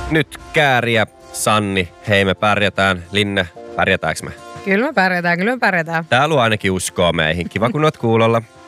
Nyt Kääri ja Sanni, hei me pärjätään. Linne, pärjätäänkö me? Kyllä me pärjätään. Tää luo ainakin uskoa meihin. Kiva kun oot kuulolla.